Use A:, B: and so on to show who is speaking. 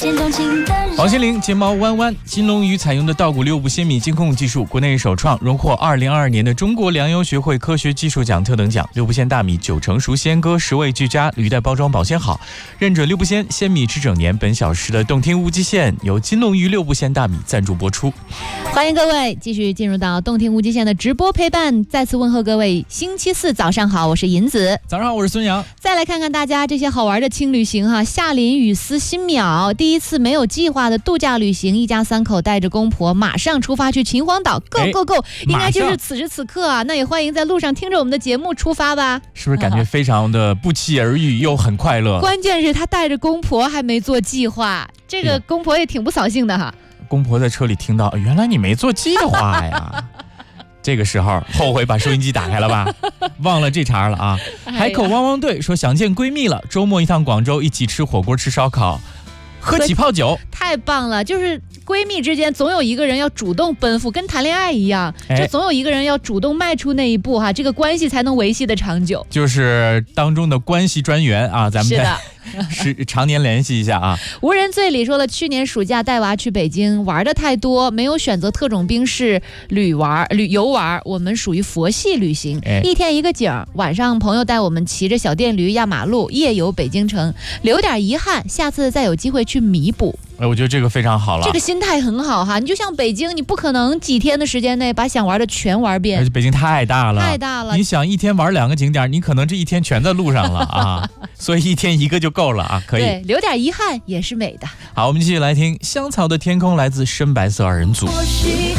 A: 见钟情的人。
B: 王心凌睫毛弯弯，金龙鱼采用的稻谷六步鲜米金控技术，国内首创，荣获2022年的中国粮油学会科学技术奖特等奖。六步鲜大米9成熟鲜割，10味俱佳，履带包装保鲜好，认准六步鲜，鲜米吃整年。本小时的动听无极限由金龙鱼六步鲜大米赞助播出。
C: 欢迎各位继续进入到动听无极限的直播陪伴，再次问候各位，星期四早上好，我是银子。
B: 早上好，我是孙杨。
C: 再来看看大家这些好玩的轻旅行哈，夏林雨丝新淼第一次没有计划的度假旅行，一家3口带着公婆马上出发去秦皇岛 ，Go！ 应该就是此时此刻啊，那也欢迎在路上听着我们的节目出发吧。
B: 是不是感觉非常的不期而遇又很快乐？
C: 关键是他带着公婆还没做计划，这个公婆也挺不扫兴的哈。
B: 公婆在车里听到，原来你没做计划呀。这个时候后悔把收音机打开了吧，忘了这茬了啊！海口汪汪队说想见闺蜜了，周末一趟广州，一起吃火锅吃烧烤，喝起泡酒，
C: 太棒了！就是闺蜜之间总有一个人要主动奔赴，跟谈恋爱一样，就总有一个人要主动迈出那一步哈，这个关系才能维系的长久。
B: 就是当中的关系专员啊，咱们
C: 是的。
B: 是常年联系一下啊。
C: 无人醉里说了，去年暑假带娃去北京玩的太多，没有选择特种兵式旅游玩，我们属于佛系旅行，一天一个景，晚上朋友带我们骑着小电驴压马路，夜游北京城，留点遗憾，下次再有机会去弥补。
B: 我觉得这个非常好了，
C: 这个心态很好哈。你就像北京，你不可能几天的时间内把想玩的全玩遍，
B: 而且北京太大了，你想一天玩2个景点，你可能这一天全在路上了啊，所以一天一个就够了啊，可以。
C: 对，留点遗憾也是美的。
B: 好，我们继续来听香草的天空，来自深白色二人组。
A: 或许